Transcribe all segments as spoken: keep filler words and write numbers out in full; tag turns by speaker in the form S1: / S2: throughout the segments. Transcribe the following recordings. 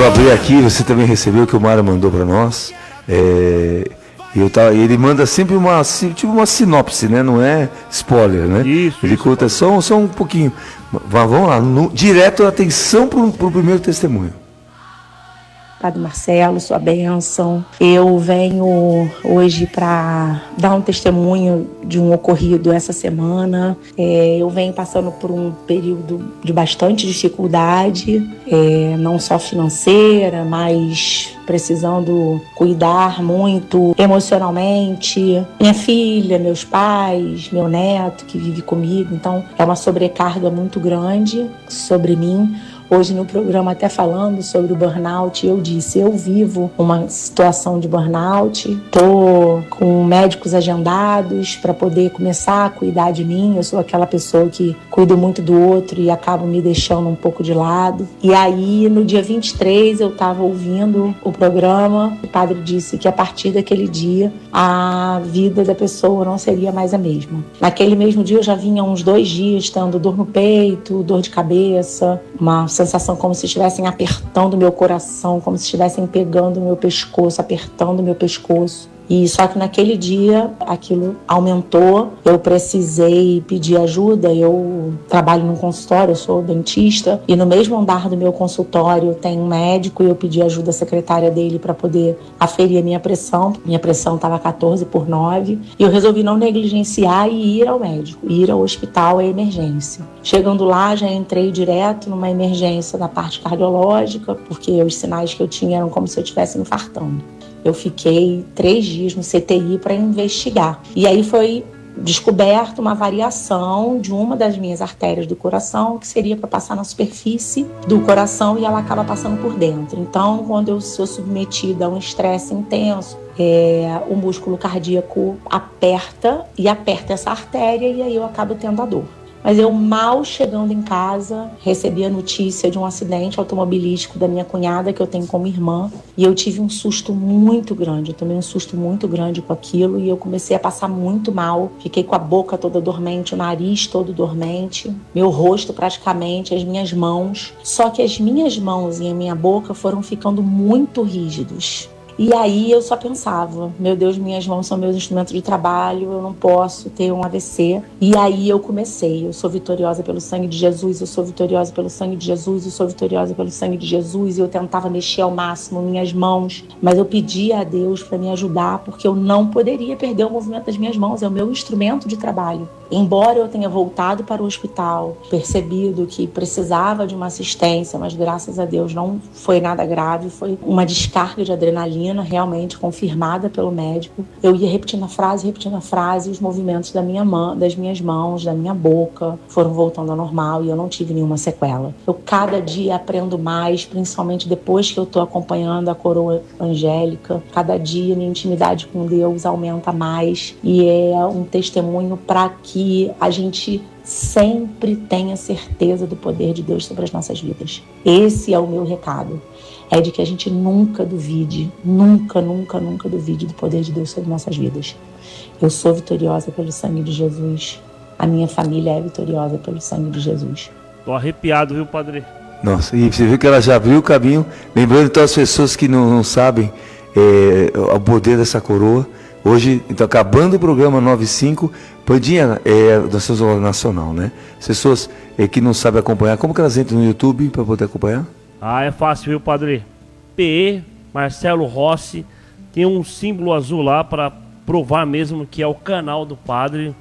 S1: eu abri aqui, você também recebeu, que o Mário mandou para nós. É, eu tava, ele manda sempre uma, tipo uma sinopse, né? Não é spoiler, né?
S2: Isso,
S1: ele
S2: isso,
S1: conta só, só um pouquinho. Vamos lá, no, direto atenção para o primeiro testemunho.
S3: Padre Marcelo, sua bênção. Eu venho hoje para dar um testemunho de um ocorrido essa semana. É, eu venho passando por um período de bastante dificuldade, é, não só financeira, mas precisando cuidar muito emocionalmente. Minha filha, meus pais, meu neto que vive comigo. Então, é uma sobrecarga muito grande sobre mim. Hoje no programa até falando sobre o burnout, eu disse, eu vivo uma situação de burnout, estou com médicos agendados para poder começar a cuidar de mim, eu sou aquela pessoa que cuido muito do outro e acabo me deixando um pouco de lado. E aí no dia vinte e três eu estava ouvindo o programa, o padre disse que a partir daquele dia a vida da pessoa não seria mais a mesma. Naquele mesmo dia eu já vinha uns dois dias tendo dor no peito, dor de cabeça, uma sensação como se estivessem apertando meu coração, como se estivessem pegando meu pescoço, apertando meu pescoço. E só que naquele dia aquilo aumentou, eu precisei pedir ajuda. Eu trabalho num consultório, eu sou dentista, e no mesmo andar do meu consultório tem um médico, e eu pedi ajuda à secretária dele para poder aferir a minha pressão. Minha pressão estava quatorze por nove, e eu resolvi não negligenciar e ir ao médico, ir ao hospital, à emergência. Chegando lá, já entrei direto numa emergência da parte cardiológica, porque os sinais que eu tinha eram como se eu estivesse infartando. Eu fiquei três dias no C T I para investigar. E aí foi descoberto uma variação de uma das minhas artérias do coração, que seria para passar na superfície do coração, e ela acaba passando por dentro. Então, quando eu sou submetida a um estresse intenso, é, o músculo cardíaco aperta e aperta essa artéria, e aí eu acabo tendo a dor. Mas eu, mal chegando em casa, recebi a notícia de um acidente automobilístico da minha cunhada, que eu tenho como irmã, e eu tive um susto muito grande. Eu tomei um susto muito grande com aquilo, e eu comecei a passar muito mal. Fiquei com a boca toda dormente, o nariz todo dormente, meu rosto praticamente, as minhas mãos. Só que as minhas mãos e a minha boca foram ficando muito rígidos. E aí eu só pensava, meu Deus, minhas mãos são meus instrumentos de trabalho, eu não posso ter um A V C. E aí eu comecei, eu sou vitoriosa pelo sangue de Jesus, eu sou vitoriosa pelo sangue de Jesus, eu sou vitoriosa pelo sangue de Jesus. E eu tentava mexer ao máximo minhas mãos, mas eu pedia a Deus para me ajudar, porque eu não poderia perder o movimento das minhas mãos, é o meu instrumento de trabalho. Embora eu tenha voltado para o hospital, percebido que precisava de uma assistência, mas graças a Deus não foi nada grave, foi uma descarga de adrenalina realmente confirmada pelo médico. Eu ia repetindo a frase, repetindo a frase, e os movimentos da minha mão, das minhas mãos, da minha boca foram voltando ao normal, e eu não tive nenhuma sequela. Eu cada dia aprendo mais, principalmente depois que eu estou acompanhando a coroa angélica. Cada dia minha intimidade com Deus aumenta mais, e é um testemunho para que a gente sempre tenha certeza do poder de Deus sobre as nossas vidas. Esse é o meu recado. É de que a gente nunca duvide, nunca, nunca, nunca duvide do poder de Deus sobre nossas vidas. Eu sou vitoriosa pelo sangue de Jesus. A minha família é vitoriosa pelo sangue de Jesus.
S2: Tô arrepiado, viu, padre?
S1: Nossa, e você viu que ela já abriu o caminho. Lembrando então as pessoas que não, não sabem é, o poder dessa coroa. Hoje, então, acabando o programa nove e cinco, Pandinha é da Sessão Nacional, né? As pessoas é, que não sabem acompanhar, como que elas entram no YouTube para poder acompanhar?
S2: Ah, é fácil, viu, padre? P E Marcelo Rossi, tem um símbolo azul lá para provar mesmo que é o canal do padre.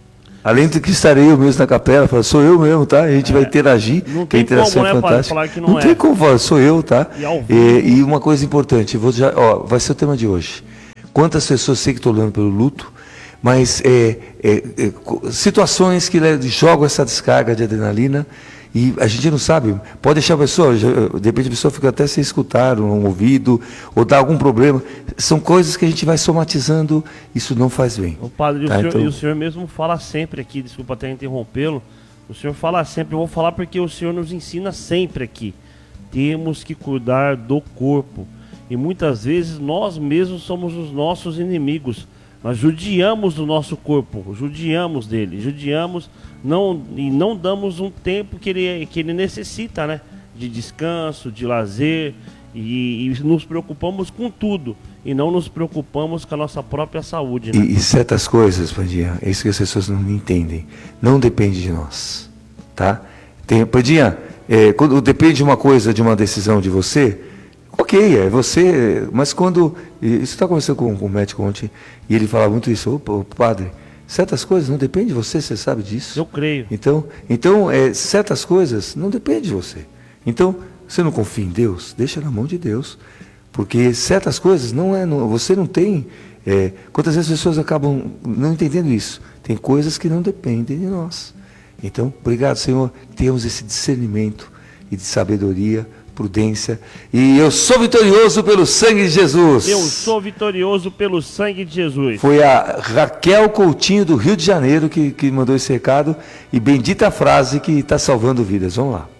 S1: Além do que estarei eu mesmo na capela, fala, sou eu mesmo, tá? A gente é, vai interagir,
S2: não
S1: que a interação
S2: como,
S1: é
S2: né,
S1: fantástica.
S2: Falar que não
S1: não
S2: é.
S1: tem como falar, sou eu, tá?
S2: E,
S1: e, e uma coisa importante, vou já, ó, vai ser o tema de hoje. Quantas pessoas, sei que estou olhando pelo luto, mas é, é, é, situações que jogam essa descarga de adrenalina e a gente não sabe, pode deixar a pessoa, de repente a pessoa fica até sem escutar um ouvido, ou dá algum problema, são coisas que a gente vai somatizando, isso não faz bem.
S2: O padre,
S1: tá?
S2: o, senhor,
S1: então...
S2: e o senhor mesmo fala sempre aqui, desculpa até interrompê-lo, o senhor fala sempre, eu vou falar porque o senhor nos ensina sempre aqui, temos que cuidar do corpo, e muitas vezes nós mesmos somos os nossos inimigos. Nós judiamos do nosso corpo, judiamos dele, judiamos não, e não damos um tempo que ele, que ele necessita, né? De descanso, de lazer. E, e nos preocupamos com tudo e não nos preocupamos com a nossa própria saúde, né?
S1: E, e certas coisas, Pandinha, é isso que as pessoas não entendem, não depende de nós, tá? Tem, Pandinha, é, quando depende de uma coisa, de uma decisão de você, ok, é você, mas quando, isso está conversando com, com o médico ontem, e ele falava muito isso, opa, padre, certas coisas não dependem de você, você sabe disso?
S2: Eu creio.
S1: Então, então é, certas coisas não dependem de você. Então, você não confia em Deus? Deixa na mão de Deus. Porque certas coisas não é, não, você não tem. É, quantas vezes as pessoas acabam não entendendo isso? Tem coisas que não dependem de nós. Então, obrigado, Senhor, temos esse discernimento e de sabedoria, prudência. E eu sou vitorioso pelo sangue de Jesus.
S2: Eu sou vitorioso pelo sangue de Jesus.
S1: Foi a Raquel Coutinho do Rio de Janeiro que, que mandou esse recado. E bendita a frase que está salvando vidas. Vamos lá.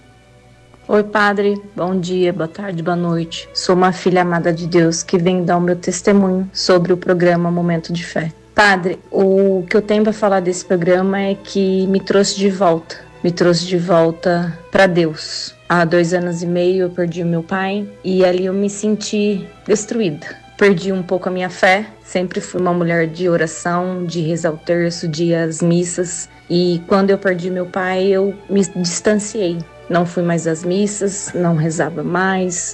S4: Oi, padre. Bom dia, boa tarde, boa noite. Sou uma filha amada de Deus que vem dar o meu testemunho sobre o programa Momento de Fé. Padre, o que eu tenho para falar desse programa é que me trouxe de volta. Me trouxe de volta para Deus. Há dois anos e meio eu perdi o meu pai e ali eu me senti destruída. Perdi um pouco a minha fé. Sempre fui uma mulher de oração, de rezar o terço, de ir às missas. E quando eu perdi meu pai, eu me distanciei. Não fui mais às missas, não rezava mais.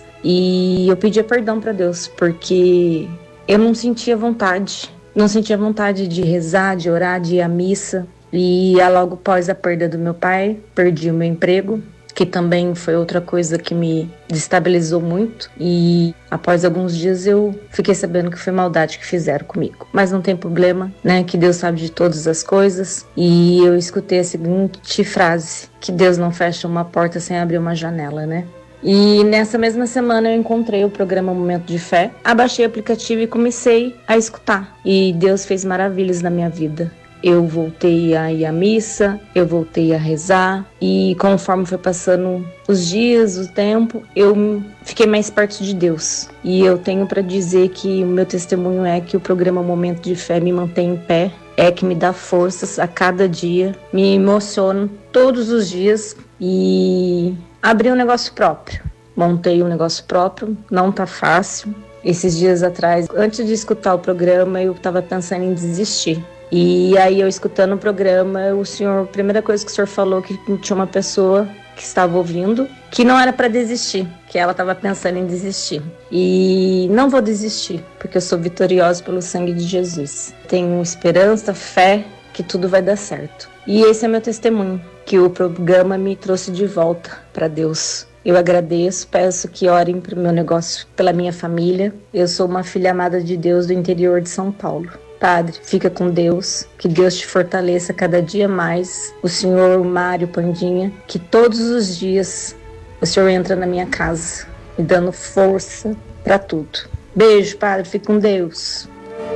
S4: E eu pedia perdão para Deus, porque eu não sentia vontade. Não sentia vontade de rezar, de orar, de ir à missa. E logo após a perda do meu pai, perdi o meu emprego, que também foi outra coisa que me destabilizou muito. E após alguns dias eu fiquei sabendo que foi maldade que fizeram comigo. Mas não tem problema, né? Que Deus sabe de todas as coisas. E eu escutei a seguinte frase, que Deus não fecha uma porta sem abrir uma janela, né? E nessa mesma semana eu encontrei o programa Momento de Fé, abaixei o aplicativo e comecei a escutar. E Deus fez maravilhas na minha vida. Eu voltei a ir à missa, eu voltei a rezar e conforme foi passando os dias, o tempo, eu fiquei mais perto de Deus. E eu tenho para dizer que o meu testemunho é que o programa Momento de Fé me mantém em pé, é que me dá forças a cada dia, me emociono todos os dias e abri um negócio próprio. Montei um negócio próprio, não tá fácil. Esses dias atrás, antes de escutar o programa, eu estava pensando em desistir. E aí eu escutando o programa, o senhor, a primeira coisa que o senhor falou que tinha uma pessoa que estava ouvindo, que não era para desistir, que ela estava pensando em desistir. E não vou desistir, porque eu sou vitoriosa pelo sangue de Jesus. Tenho esperança, fé, que tudo vai dar certo. E esse é meu testemunho, que o programa me trouxe de volta para Deus. Eu agradeço, peço que orem para o meu negócio, pela minha família. Eu sou uma filha amada de Deus do interior de São Paulo. Padre, fica com Deus, que Deus te fortaleça cada dia mais. O senhor Mário Pandinha, que todos os dias o senhor entra na minha casa, me dando força para tudo. Beijo, padre, fica com Deus.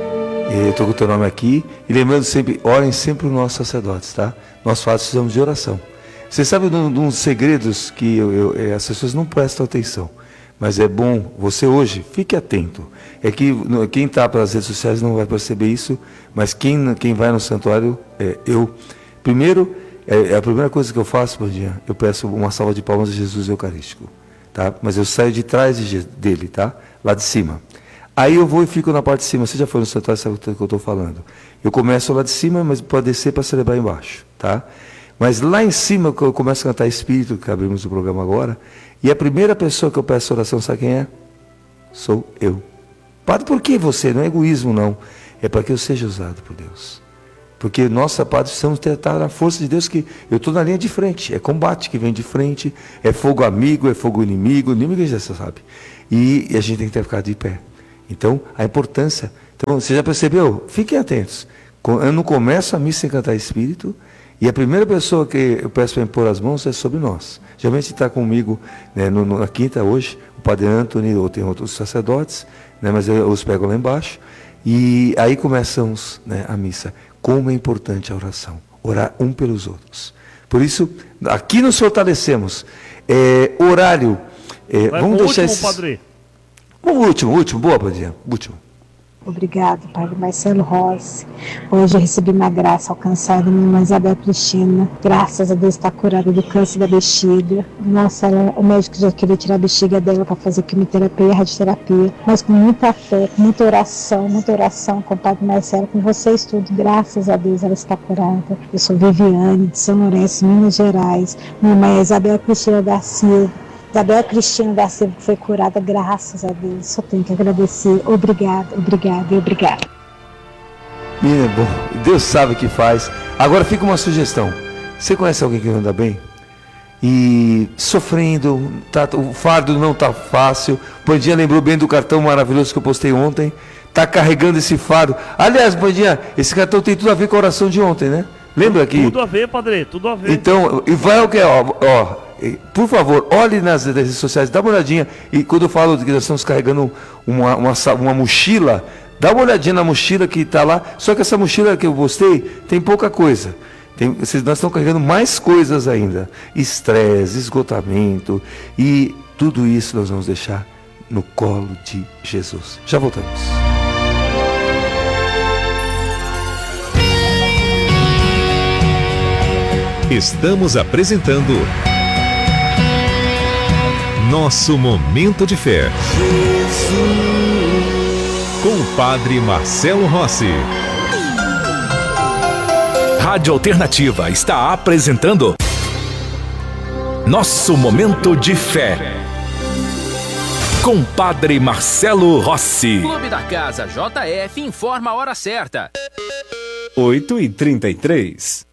S1: Eu estou com o teu nome aqui e lembrando sempre, orem sempre os nossos sacerdotes, tá? Nós precisamos de oração. Você sabe um dos segredos que eu, eu, as pessoas não prestam atenção, mas é bom, você hoje, fique atento. É que quem está pelas redes sociais não vai perceber isso, mas quem, quem vai no santuário, é, eu, primeiro, é, é a primeira coisa que eu faço, Pandinha, eu peço uma salva de palmas a Jesus Eucarístico, tá? Mas eu saio de trás de, dele, tá? Lá de cima. Aí eu vou e fico na parte de cima, você já foi no santuário, sabe o que eu estou falando. Eu começo lá de cima, mas pode descer para celebrar embaixo, tá? Mas lá em cima, eu começo a cantar Espírito, que abrimos o programa agora, e a primeira pessoa que eu peço oração, sabe quem é? Sou eu. Padre, por que você? Não é egoísmo, não. É para que eu seja usado por Deus. Porque nós, padre, precisamos estar na força de Deus, que eu estou na linha de frente. É combate que vem de frente, é fogo amigo, é fogo inimigo, inimigo já sabe. E, e a gente tem que ter ficado de pé. Então, a importância. Então, você já percebeu? Fiquem atentos. Eu não começo a missa sem cantar Espírito, e a primeira pessoa que eu peço para impor as mãos é sobre nós. Geralmente está comigo, né, no, na quinta hoje, o padre Antônio, ou tem outros sacerdotes, né, mas eu, eu os pego lá embaixo. E aí começamos, né, a missa. Como é importante a oração. Orar um pelos outros. Por isso, aqui nos fortalecemos. É, horário. É, vamos deixar
S2: último,
S1: esses...
S2: padre.
S1: O último, último. Boa, Padrinha. Último.
S5: Obrigado, Padre Marcelo Rossi. Hoje eu recebi uma graça alcançada, minha irmã Isabel Cristina. Graças a Deus está curada do câncer da bexiga. Nossa, ela, o médico já queria tirar a bexiga dela para fazer quimioterapia e radioterapia. Mas com muita fé, com muita oração, muita oração com o Padre Marcelo, com vocês tudo. Graças a Deus ela está curada. Eu sou Viviane, de São Lourenço, Minas Gerais. Minha irmã é Isabel Cristina da Silva. Isabel Cristina da Silva foi curada, graças a Deus. Só tenho que agradecer. Obrigada, obrigada e obrigada.
S1: Menina, é bom. Deus sabe o que faz. Agora fica uma sugestão. Você conhece alguém que não anda bem? E sofrendo, tá, o fardo não está fácil. Pandinha lembrou bem do cartão maravilhoso que eu postei ontem. Está carregando esse fardo. Aliás, Pandinha, esse cartão tem tudo a ver com a oração de ontem, né? Lembra que...
S2: Tudo a ver, Padre, tudo a ver.
S1: Então, e vai o que? Ó, ó. Por favor, olhe nas redes sociais, dá uma olhadinha. E quando eu falo que nós estamos carregando uma, uma, uma mochila, dá uma olhadinha na mochila que está lá. Só que essa mochila que eu postei tem pouca coisa. Tem, nós estamos carregando mais coisas ainda. Estresse, esgotamento. E tudo isso nós vamos deixar no colo de Jesus. Já voltamos.
S6: Estamos apresentando Nosso Momento de Fé, com o Padre Marcelo Rossi.
S7: Rádio Alternativa está apresentando Nosso Momento de Fé, com o Padre Marcelo Rossi.
S8: Clube da Casa J F informa a hora certa.
S6: oito e trinta e três.